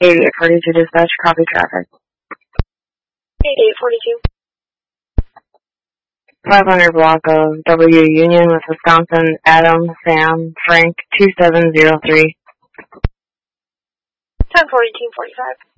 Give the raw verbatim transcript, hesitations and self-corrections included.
eighty-eight forty-two dispatch, copy traffic. eighty-eight forty-two. five hundred block of W Union with Wisconsin, Adam, Sam, Frank, two seven zero three. ten forty-two forty-five.